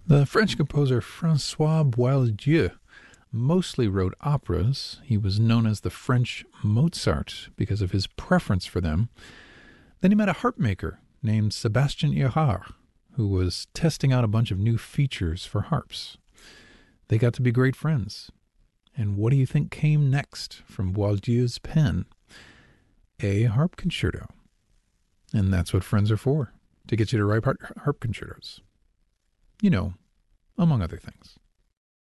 The French composer Francois Boieldieu mostly wrote operas. He was known as the French Mozart because of his preference for them. Then he met a harp maker named Sébastien Érard, who was testing out a bunch of new features for harps. They got to be great friends. And what do you think came next from Boieldieu's pen? A harp concerto. And that's what friends are for, to get you to write harp concertos. You know, among other things.